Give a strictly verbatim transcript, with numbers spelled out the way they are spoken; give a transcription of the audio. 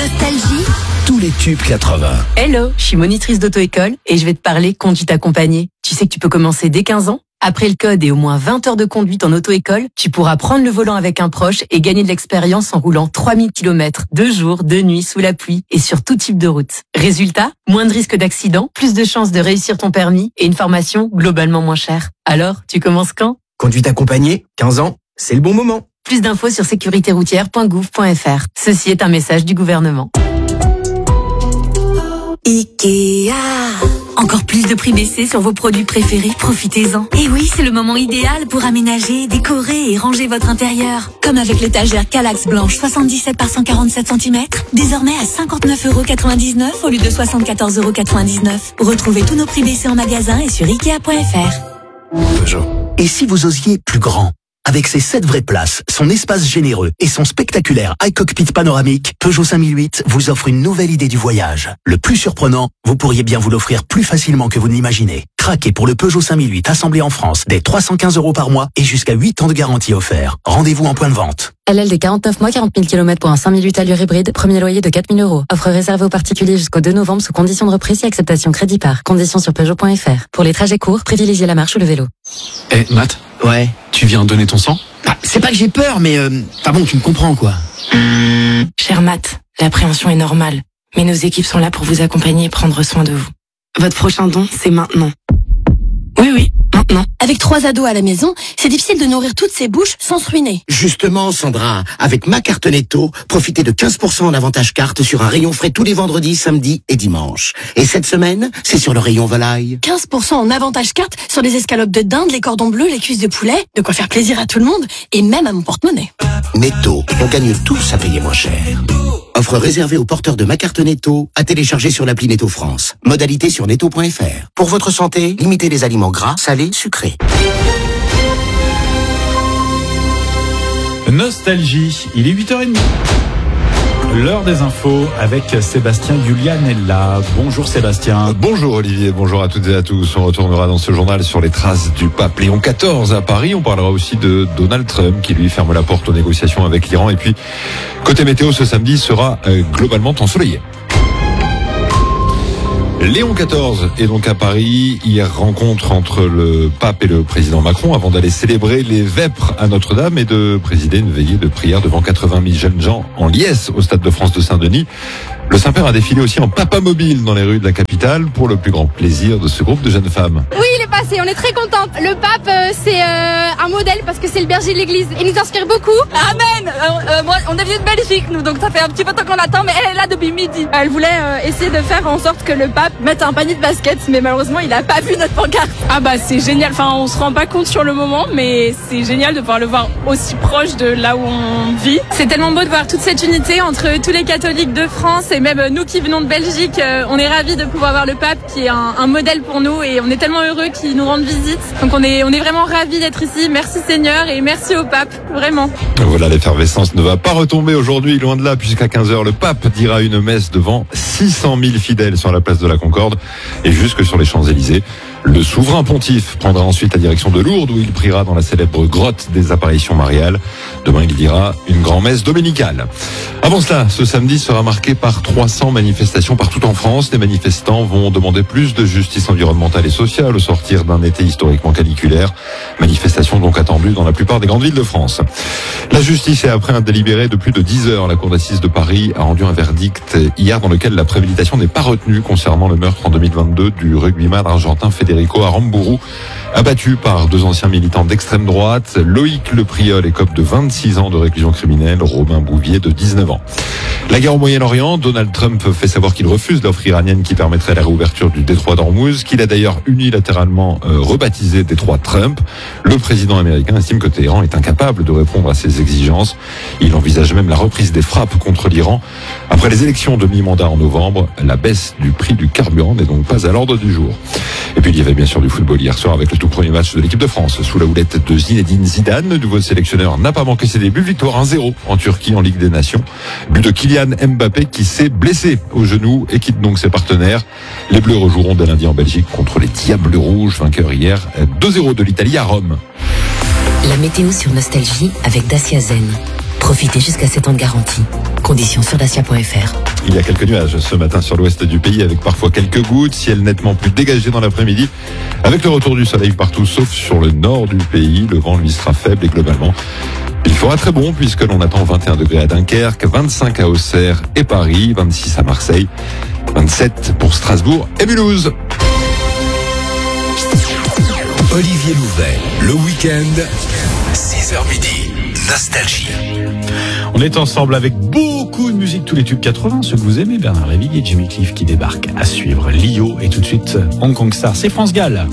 Nostalgie, tous les tubes quatre-vingts. Hello, je suis monitrice d'auto-école et je vais te parler conduite accompagnée. Tu sais que tu peux commencer dès quinze ans. Après le code et au moins vingt heures de conduite en auto-école, tu pourras prendre le volant avec un proche et gagner de l'expérience en roulant trois mille kilomètres, de jour, de nuit, sous la pluie et sur tout type de route. Résultat, moins de risques d'accident, plus de chances de réussir ton permis et une formation globalement moins chère. Alors, tu commences quand ? Conduite accompagnée, quinze ans, c'est le bon moment. Plus d'infos sur sécurité routière point gouv point f r. Ceci est un message du gouvernement. Ikea. Encore plus de prix baissés sur vos produits préférés, profitez-en. Et oui, c'est le moment idéal pour aménager, décorer et ranger votre intérieur. Comme avec l'étagère Kallax blanche soixante-dix-sept par cent quarante-sept centimètres, désormais à cinquante-neuf euros quatre-vingt-dix-neuf au lieu de soixante-quatorze euros quatre-vingt-dix-neuf. Retrouvez tous nos prix baissés en magasin et sur ikea point f r. Peugeot. Et si vous osiez plus grand ? Avec ses sept vraies places, son espace généreux et son spectaculaire iCockpit panoramique, Peugeot cinq mille huit vous offre une nouvelle idée du voyage. Le plus surprenant, vous pourriez bien vous l'offrir plus facilement que vous ne l'imaginez. Craquez pour le Peugeot cinq mille huit assemblé en France dès trois cent quinze euros par mois et jusqu'à huit ans de garantie offert. Rendez-vous en point de vente. L L D quarante-neuf mois, quarante mille kilomètres pour un cinq mille huit allure hybride, premier loyer de quatre mille euros. Offre réservée aux particuliers jusqu'au deux novembre sous conditions de reprise et acceptation crédit par. Conditions sur Peugeot point f r. Pour les trajets courts, privilégiez la marche ou le vélo. Eh, hey, Matt. Ouais. Tu viens donner ton sang ? Bah, c'est pas que j'ai peur, mais euh, ah bon, tu me comprends quoi. Cher Matt, l'appréhension est normale, mais nos équipes sont là pour vous accompagner et prendre soin de vous. Votre prochain don, c'est maintenant. Oui, oui, maintenant. Avec trois ados à la maison, c'est difficile de nourrir toutes ces bouches sans se ruiner. Justement, Sandra, avec ma carte Netto, profitez de quinze pour cent en avantage carte sur un rayon frais tous les vendredis, samedis et dimanches. Et cette semaine, c'est sur le rayon volaille. quinze pour cent en avantage carte sur les escalopes de dinde, les cordons bleus, les cuisses de poulet, de quoi faire plaisir à tout le monde et même à mon porte-monnaie. Netto, on gagne tous à payer moins cher. Offre réservée aux porteurs de ma carte Netto, à télécharger sur l'appli Netto France. Modalité sur netto point f r. Pour votre santé, limitez les aliments gras, salés, sucrés. Nostalgie, il est huit heures trente. L'heure des infos avec Sébastien Giulianella. Bonjour Sébastien. Bonjour Olivier, bonjour à toutes et à tous. On retournera dans ce journal sur les traces du pape Léon quatorze à Paris. On parlera aussi de Donald Trump qui lui ferme la porte aux négociations avec l'Iran. Et puis, côté météo, ce samedi sera euh, globalement ensoleillé. Léon quatorze est donc à Paris. Hier, rencontre entre le pape et le président Macron avant d'aller célébrer les vêpres à Notre-Dame et de présider une veillée de prière devant quatre-vingt mille jeunes gens en liesse au Stade de France de Saint-Denis. Le Saint-Père a défilé aussi en papa mobile dans les rues de la capitale pour le plus grand plaisir de ce groupe de jeunes femmes. Oui, il est passé, on est très contente. Le pape, euh, c'est euh, un modèle parce que c'est le berger de l'église. Il nous inspire beaucoup. Amen. euh, euh, Moi, on est venu de Belgique, nous, donc ça fait un petit peu de temps qu'on attend, mais elle est là depuis midi. Elle voulait euh, essayer de faire en sorte que le pape mette un panier de basket, mais malheureusement, il a pas vu notre pancarte. Ah bah c'est génial, enfin on se rend pas compte sur le moment, mais c'est génial de pouvoir le voir aussi proche de là où on vit. C'est tellement beau de voir toute cette unité entre tous les catholiques de France et même nous qui venons de Belgique. Euh, on est ravis de pouvoir voir le pape qui est un, un modèle pour nous et on est tellement heureux qu'il nous rende visite. Donc on est, on est vraiment ravis d'être ici. Merci Seigneur et merci au pape, vraiment. Voilà, l'effervescence ne va pas retomber aujourd'hui, loin de là, puisqu'à quinze heures, le pape dira une messe devant six cent mille fidèles sur la place de la Concorde et jusque sur les Champs-Élysées. Le souverain pontife prendra ensuite la direction de Lourdes où il priera dans la célèbre grotte des apparitions mariales. Demain, il dira une grand-messe dominicale. Avant cela, ce samedi sera marqué par trois cents manifestations partout en France. Les manifestants vont demander plus de justice environnementale et sociale au sortir d'un été historiquement caniculaire. Manifestations donc attendues dans la plupart des grandes villes de France. La justice est après un délibéré de plus de dix heures. La Cour d'assises de Paris a rendu un verdict hier dans lequel la préméditation n'est pas retenue concernant le meurtre en deux mille vingt-deux du rugbyman argentin Federico Aramburu, abattu par deux anciens militants d'extrême droite. Loïc Le Priol écope de vingt-six ans de réclusion criminelle, Romain Bouvier de dix-neuf ans. La guerre au Moyen-Orient, Donald Trump fait savoir qu'il refuse l'offre iranienne qui permettrait la réouverture du détroit d'Ormuz, qu'il a d'ailleurs unilatéralement euh, rebaptisé détroit Trump. Le président américain estime que Téhéran est incapable de répondre à ses exigences. Il envisage même la reprise des frappes contre l'Iran. Après les élections de mi-mandat en novembre, la baisse du prix du carburant n'est donc pas à l'ordre du jour. Et puis il y avait bien sûr du football hier soir avec le tout premier match de l'équipe de France. Sous la houlette de Zinedine Zidane, le nouveau sélectionneur n'a pas manqué ses débuts. Victoire un zéro en Turquie en Ligue des Nations. But de Kylian Mbappé qui s'est blessé au genou et quitte donc ses partenaires. Les Bleus rejoueront dès lundi en Belgique contre les Diables Rouges, vainqueurs hier deux zéro de l'Italie à Rome. La météo sur Nostalgie avec Dacia Zen. Profitez jusqu'à sept ans de garantie. Conditions sur dacia point f r. Il y a quelques nuages ce matin sur l'ouest du pays avec parfois quelques gouttes, ciel nettement plus dégagé dans l'après-midi avec le retour du soleil partout sauf sur le nord du pays. Le vent lui sera faible et globalement il fera très bon puisque l'on attend vingt et un degrés à Dunkerque, vingt-cinq à Auxerre et Paris, vingt-six à Marseille, vingt-sept pour Strasbourg et Mulhouse. Olivier Louvet, le week-end, six heures midi, Nostalgie. On est ensemble avec beaucoup de musique, tous les tubes quatre-vingts, ceux que vous aimez, Bernard Réville et Jimmy Cliff qui débarquent à suivre. Lio et tout de suite Hong Kong Star, c'est France Gall.